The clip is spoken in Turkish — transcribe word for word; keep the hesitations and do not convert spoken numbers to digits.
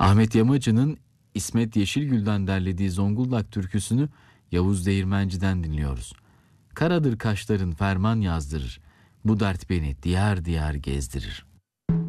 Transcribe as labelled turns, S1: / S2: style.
S1: Ahmet Yamacı'nın İsmet Yeşilgül'den derlediği Zonguldak türküsünü Yavuz Değirmenci'den dinliyoruz. Karadır kaşların ferman yazdırır, bu dert beni diyar diyar gezdirir.